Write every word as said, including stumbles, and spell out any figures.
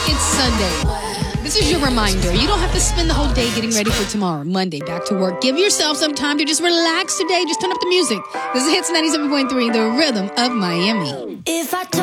It's Sunday. This is your reminder. You don't have to spend the whole day getting ready for tomorrow, Monday, back to work. Give yourself some time to just relax today. Just turn up the music. This is Hits ninety-seven point three, the rhythm of Miami. If I